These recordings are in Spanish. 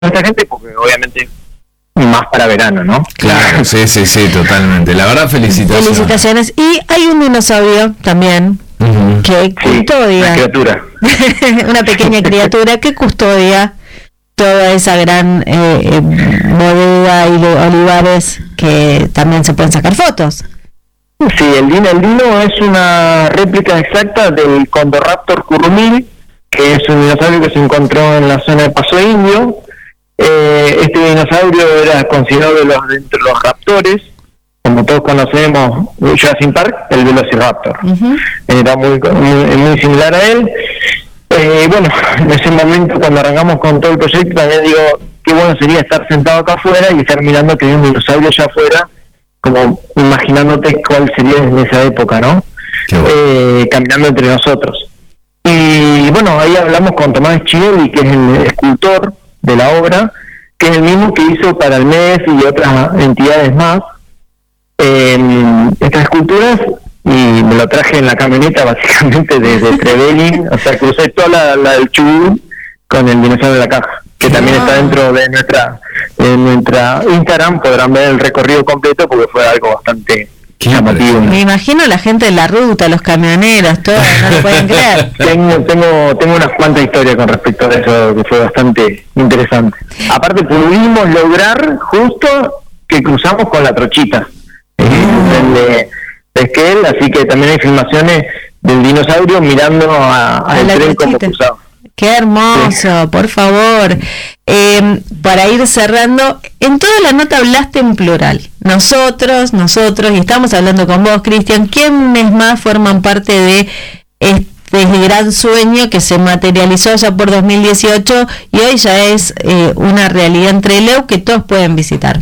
esta gente, porque obviamente más para verano, ¿no? Claro, sí, totalmente. La verdad, felicitaciones. Felicitaciones. Y hay un dinosaurio también que custodia. Una criatura. Una pequeña criatura que custodia toda esa gran bodega y de olivares que también se pueden sacar fotos. Sí, el Dino es una réplica exacta del Condoraptor currumil, que es un dinosaurio que se encontró en la zona de Paso Indio. Este dinosaurio era considerado entre los raptores, como todos conocemos Jurassic Park, el Velociraptor. Era muy similar a él. Bueno, en ese momento, cuando arrancamos con todo el proyecto, también digo, qué bueno sería estar sentado acá afuera y estar mirando que hay un dinosaurio allá afuera, como imaginándote cuál sería en esa época, ¿no? Caminando entre nosotros. Y bueno, ahí hablamos con Tomás Chielli, que es el escultor de la obra, que es el mismo que hizo para el MES y otras entidades más estas esculturas, y me lo traje en la camioneta básicamente desde Trevelin, o sea, crucé toda la del Chubut con el dinosaurio de la caja, que también está dentro de nuestra Instagram. Podrán ver el recorrido completo porque fue algo bastante llamativo. Me imagino la gente de la ruta, los camioneros, todos, no lo pueden creer. Tengo unas cuantas historias con respecto a eso que fue bastante interesante. Aparte pudimos lograr justo que cruzamos con la trochita de Esquel, así que también hay filmaciones del dinosaurio mirando al tren como cruzado. Qué hermoso, por favor. Para ir cerrando, en toda la nota hablaste en plural. Nosotros, y estamos hablando con vos, Cristian. ¿Quiénes más forman parte de este gran sueño que se materializó ya por 2018 y hoy ya es una realidad en Trelew que todos pueden visitar?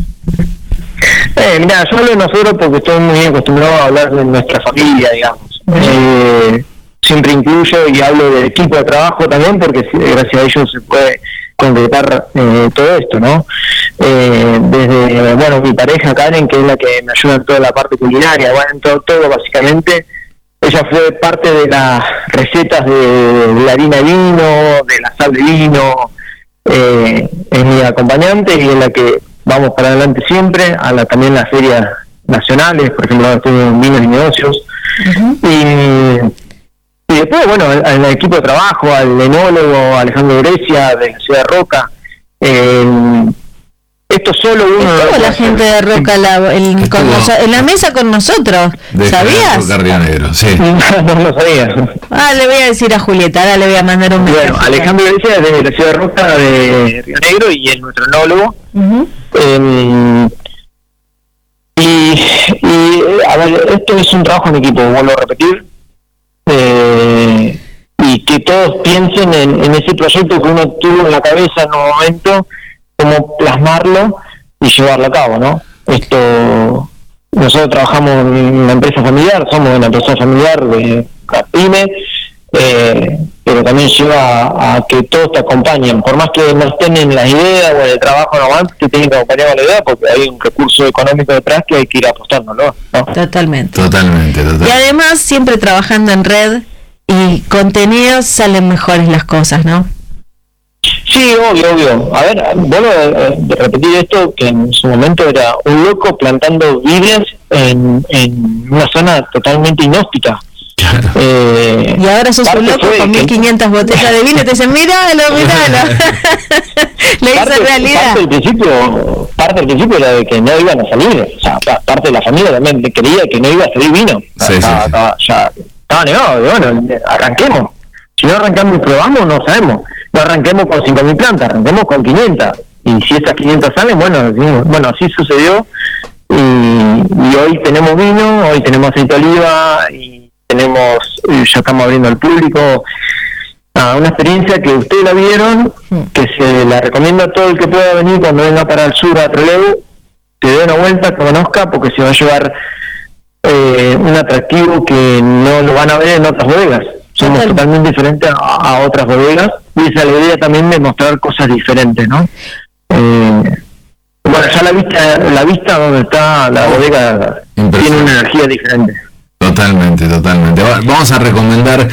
Mira, yo hablo de nosotros porque estoy muy acostumbrado a hablar de nuestra familia, digamos. Siempre incluyo y hablo del equipo de trabajo también, porque gracias a ellos se puede concretar todo esto, ¿no? Desde, bueno, mi pareja Karen, que es la que me ayuda en toda la parte culinaria, bueno, en todo básicamente. Ella fue parte de las recetas de la harina de vino, de la sal de vino, es mi acompañante y es la que vamos para adelante siempre, también las ferias nacionales, por ejemplo, estoy en Vinos y Negocios. Y después, bueno, al equipo de trabajo, al enólogo Alejandro Grecia de la ciudad de Roca. Esto solo uno... Estuvo la gente de Roca en la mesa con nosotros, ¿sabías? Río Negro, sí. No lo sabía. Le voy a decir a Julieta, ahora le voy a mandar un mensaje. Bueno, Alejandro Grecia es de la ciudad de Roca de Río Negro y es nuestro enólogo. A ver, esto es un trabajo en equipo, vuelvo a repetir. Y que todos piensen en ese proyecto que uno tuvo en la cabeza en un momento, cómo plasmarlo y llevarlo a cabo, ¿no? Nosotros trabajamos en una empresa familiar, somos una empresa familiar de PYME, pero también lleva a que todos te acompañen, por más que no estén en las ideas o en el trabajo normal, te tienen que acompañar con la idea porque hay un recurso económico detrás que hay que ir apostándolo, ¿no? Totalmente. Y además siempre trabajando en red y contenidos salen mejores las cosas, ¿no? Sí, obvio. A ver, vuelvo a repetir esto, que en su momento era un loco plantando Biblias en una zona totalmente inhóspita. Y ahora sos un loco con 1500 botellas de vino y te dicen, míralo. Le hizo realidad. Parte del principio era de que no iban a salir, o sea, parte de la familia también creía que no iba a salir vino. Estaba negado, bueno, arranquemos. Si no arrancamos y probamos, no sabemos. No arranquemos con 5.000 plantas, arranquemos con 500. Y si esas 500 salen, bueno, así sucedió. Y hoy tenemos vino, hoy tenemos aceite de oliva y ya estamos abriendo al público una experiencia que ustedes la vieron, que se la recomiendo a todo el que pueda venir cuando venga para el sur a Trelew, que dé una vuelta, que conozca, porque se va a llevar un atractivo que no lo van a ver en otras bodegas. Somos totalmente diferentes a otras bodegas y esa es la idea también de mostrar cosas diferentes, ¿no? Bueno, ya la vista donde está la bodega tiene una energía diferente. Totalmente. Vamos a recomendar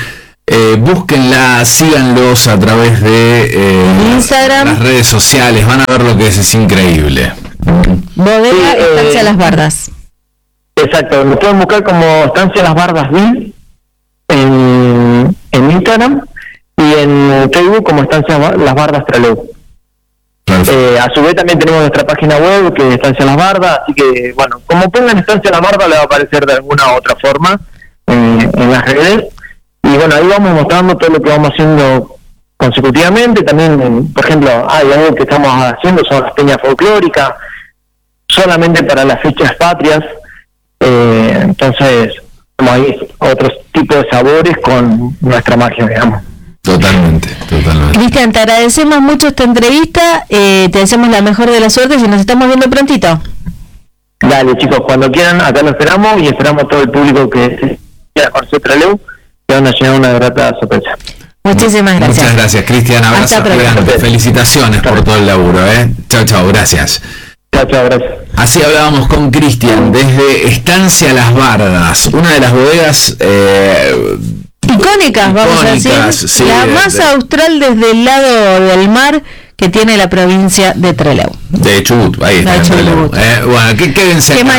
Búsquenla, síganlos a través de Instagram, las redes sociales, van a ver lo que es increíble. Bodega Estancia Las Bardas. Exacto, nos pueden buscar como Estancia Las Bardas Bill en Instagram y en Facebook como Estancia Las Bardas Trelew. A su vez también tenemos nuestra página web que es Estancia Las Bardas, así que bueno, como pongan Estancia Las Bardas le va a aparecer de alguna u otra forma en las redes, y bueno, ahí vamos mostrando todo lo que vamos haciendo consecutivamente. También, por ejemplo, hay algo que estamos haciendo, son las peñas folclóricas, solamente para las fechas patrias, entonces como hay otros tipos de sabores con nuestra magia, digamos. Totalmente. Cristian, te agradecemos mucho esta entrevista, te deseamos la mejor de las suertes y nos estamos viendo prontito. Dale, chicos, cuando quieran, acá lo esperamos y esperamos todo el público que quiera conocer Trelew, que van a llegar una grata sorpresa. Muchísimas gracias. Muchas gracias, Cristian. Abrazo gigante. Felicitaciones por todo el laburo. Chao, gracias. Chao, gracias. Así hablábamos con Cristian desde Estancia Las Bardas, una de las bodegas icónicas, vamos a decir, sí, la más austral desde el lado del mar que tiene la provincia de Trelew. De Chubut, ahí está. Chubut. Bueno, quédense acá.